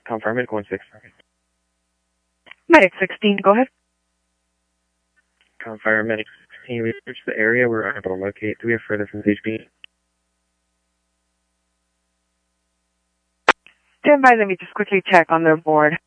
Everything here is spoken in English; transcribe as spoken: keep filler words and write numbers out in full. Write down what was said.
Confirm medic one six. Medic sixteen, go ahead. Confirm medic sixteen. We've reached the area. We're unable to locate. Do we have further from H P? Stand by, let me just quickly check on their board.